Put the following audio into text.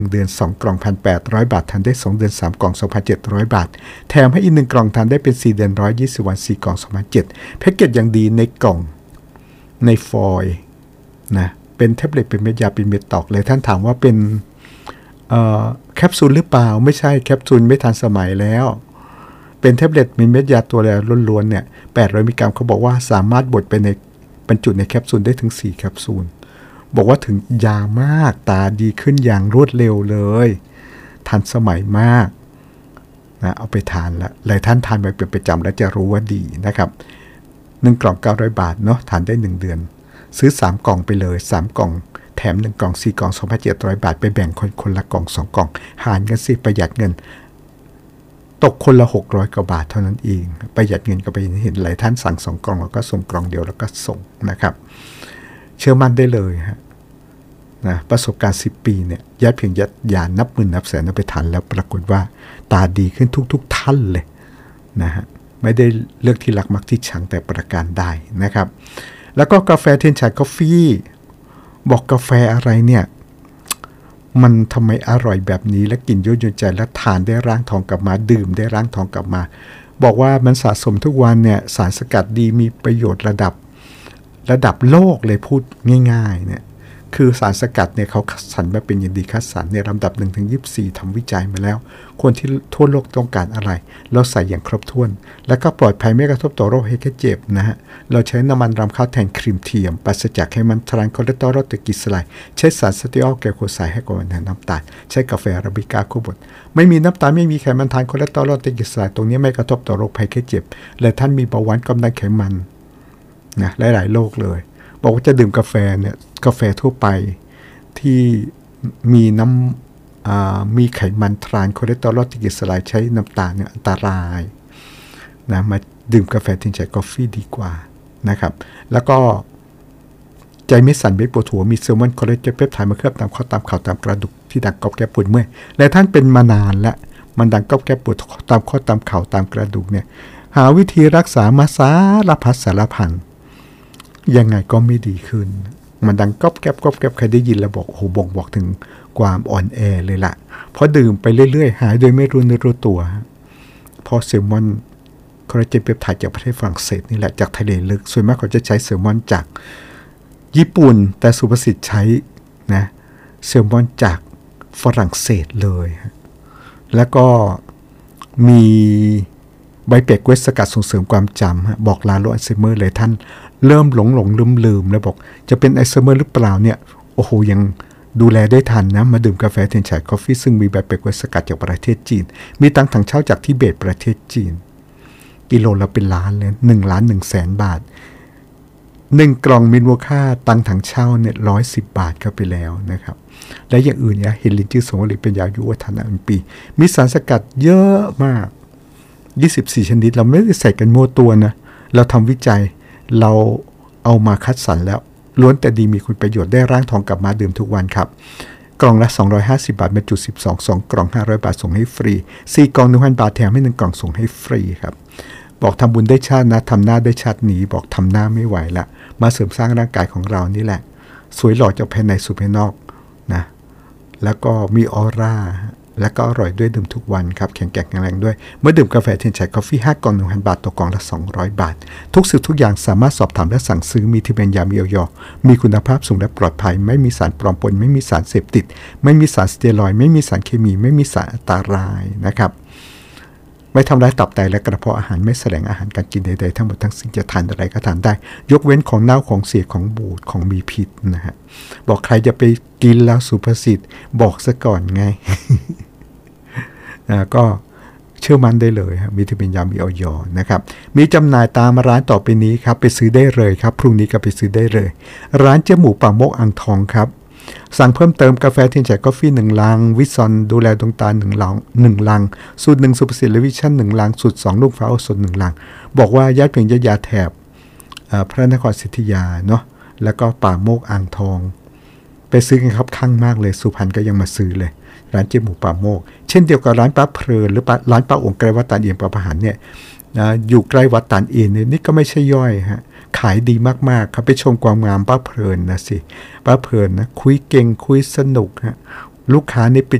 เดือน2กล่อง 1,800 บาททานได้2เดือน3กล่อง 2,700 บาทแถมให้อีก1กล่องทานได้เป็น4เดือน120วัน4กล่อง2,700แพ็กเกจอย่างดีในกล่องในฟอยล์นะเป็นแท็บเล็ตเป็นเม็ดยาเป็นเม็ดตอกเลยท่านถามว่าเป็นแคปซูลหรือเปล่าไม่ใช่แคปซูลไม่ทันสมัยแล้วเป็นแท็บเล็ตมีเม็ดยาตัวแล้วล้วนๆเนี่ย800 มิลลิกรัมเขาบอกว่าสามารถบดไปในบรรจุในแคปซูลได้ถึง4แคปซูลบอกว่าถึงยามากตาดีขึ้นอย่างรวดเร็วเลยทันสมัยมากนะเอาไปทานแล้วหลายท่านทานไปเป็นประจำแล้วจะรู้ว่าดีนะครับ1กล่อง900 บาทเนาะทานได้1เดือนซื้อ3กล่องไปเลย3กล่องแถม1กล่อง4กล่อง 2,700 บาทไปแบ่งคนละกล่อง2กล่องหารกันสิประหยัดเงินตกคนละ600 กว่าบาทเท่านั้นเองประหยัดเงินก็ไปเห็นหลายท่านสั่ง2กล่องแล้วก็ส่งกล่องเดียวแล้วก็ส่งนะครับเชื่อมั่นได้เลยฮะนะประสบการณ์10 ปีเนี่ยยัดเพียงยัดยานับหมื่นนับแสนเอาไปทานแล้วปรากฏว่าตาดีขึ้นทุกท่านเลยนะฮะไม่ได้เลือกที่รักมักที่ชังแต่ประการใดนะครับแล้วก็กาแฟเทียนฉายกาแฟบอกกาแฟอะไรเนี่ยมันทำไมอร่อยแบบนี้และกินยั่วยวนใจและทานได้ร่างทองกลับมาดื่มได้ร่างทองกลับมาบอกว่ามันสะสมทุกวันเนี่ยสารสกัดดีมีประโยชน์ระดับโลกเลยพูดง่ายๆเนี่ยคือสารสกัดเนี่ยเขาคัดสรรมาเป็นอย่างดีคัดสรรในลำดับ 1-24 ทำวิจัยมาแล้วคนที่ทั่วโลกต้องการอะไรเราใส่อย่างครบถ้วนแล้วก็ปลอดภัยไม่กระทบต่อโรคให้แค่เจ็บนะฮะเราใช้น้ำมันรำข้าวแทนครีมเทียมปราศจากไขมันทรานคอเลสเตอรอลตะกิสไลด์ใช้สารสเตียรอลแกลโคไซด์ให้ก่อนน้ำตาลใช้กาแฟอาราบิก้าคู่บดไม่มีน้ำตาลไม่มีไขมันทรานคอเลสเตอรอลตะกิสไลด์ตรงนี้ไม่กระทบต่อโรคภัยแค่เจ็บและท่านมีเบาหวานความดันไขมันนะหลายๆโรคเลยบอกว่าจะดื่มกาแฟเนี่ยกาแฟทั่วไปที่มีมีไขมันทรานคอเลสเตอรอลตะกิสไลด์ใช้น้ำตาลเนี่ยอันตรายนะมาดื่มกาแฟเทียนฉายกาแฟดีกว่านะครับแล้วก็ใจไม่สั่นไม่ปวดหัวมีเซลมอนคอลลาเจนเปปไทด์มาเคลือบตามข้อตามเข่าตามกระดูกที่ดังก๊อบแก๊บปวดเมื่อยและท่านเป็นมานานแล้วมันดังก๊อบแก๊บปวดตามข้อตามเข่าตามกระดูกเนี่ยหาวิธีรักษามาสารพัดสารพันยังไงก็ไม่ดีขึ้นมันดังก๊อบแก๊บใครได้ยินแล้วบอกโอ้โหบ่งบอกถึงความอ่อนแอเลยล่ะเพราะดื่มไปเรื่อยๆหายโดยไม่รู้เนื้อรู้ตัวเพราะเซลมอนคอลลาเจนเปปไทด์จากประเทศฝรั่งเศสนี่แหละจากทะเลลึกส่วนมากเขาจะใช้เซลมอนจากญี่ปุ่นแต่สุภสิทธิ์ใช้นะเซลมอนจากฝรั่งเศสเลยแล้วก็มีใบเปกเวสสกัดส่งเสริมความจำบอกลาโรคอัลไซเมอร์เลยท่านเริ่มหลงลืมแล้วบอกจะเป็นอัลไซเมอร์หรือเปล่าเนี่ยโอ้โหยังดูแลได้ทันนะมาดื่มกาแฟเทียนฉายกาแฟซึ่งมีใบเปกเวสสกัดจากประเทศจีนมีตังถังเช่าจากทิเบตประเทศจีนกิโลละเป็นล้านเลย1,100,000 บาท1กล่องมีมูลค่าตังถังเช่าเนี่ย110 บาทเข้าไปแล้วนะครับและอย่างอื่นเนี่ยเฮลินจือสงวลิเป็นยายุวัฒนะ1 ปีมีสารสกัดเยอะมาก24ชนิดเราไม่ได้ใส่กันมั่วตัวนะเราทำวิจัยเราเอามาคัดสรรแล้วล้วนแต่ดีมีคุณประโยชน์ได้ร่างทองกลับมาดื่มทุกวันครับกล่องละ250 บาทบรรจุ12 2กล่อง500 บาทส่งให้ฟรี4กล่อง 1,000 บาทแถมให้1กล่องส่งให้ฟรีครับบอกทำบุญได้ชาตินะทำหน้าได้ชาติหนีบอกทำหน้าไม่ไหวละมาเสริมสร้างร่างกายของเรานี่แหละสวยหล่อจากภายในสู่ภายนอกนะแล้วก็มีออร่าและก็อร่อยด้วยดื่มทุกวันครับแข็งแกร่งแรงด้วยเมื่อดื่มกาแฟเทียนฉายกาแฟ5กล่อง 1,000 บาทต่อกล่องละ200 บาททุกสิ่งทุกอย่างสามารถสอบถามและสั่งซื้อมีที่เป็นยามีออยมีคุณภาพสูงและปลอดภัยไม่มีสารปลอมปนไม่มีสารเสพติดไม่มีสารสเตียรอยด์ไม่มีสารเคมีไม่มีสารอันตรายนะครับไม่ทำร้ายตับไตและกระเพาะอาหารไม่แสดงอาหารการกินใดๆทั้งหมดทั้งสิ้นจะทานอะไรก็ทานได้ยกเว้นของเน่าของเสียของบูดของมีพิษนะฮะบอกใครจะไปกินแล้วสุภสิทธิ์บอกซะก่อนไง ก็เชื่อมั่นได้เลยครับวิตามินยามีออยนะครับมีจำหน่ายตามร้านต่อไปนี้ครับไปซื้อได้เลยครับพรุ่งนี้ก็ไปซื้อได้เลยร้านเจ๊หมูปากมกอ่างทองครับสั่งเพิ่มเติมกาแฟเทียนฉายกาแฟ1 ลังวิซอนดูแลดวงตา1 ลังสูตร1สุภสิทธิ์และวิชั่น1 ลังสูตร2ลูกฟ้าโอสถ1 ลังบอกว่าญาติเพียงยาแถบพระนครศรีอยุธยาเนาะแล้วก็ป่าโมกอ่างทองไปซื้อกันครับข้างมากเลยสุพรรณก็ยังมาซื้อเลยร้านเจ๊หมูป่าโมกเช่นเดียวกับร้านป้าเพลินหรือร้านป้าองค์ใกล้วัดตาลเอียนปลาประหารเนี่ยอยู่ใกล้วัดตาลเอียนนี่ก็ไม่ใช่ย่อยฮะขายดีมากๆครับไปชมความงามป้าเพลินนะสิป้าเพลินนะคุยเก่งคุยสนุกฮะลูกค้านี่ไป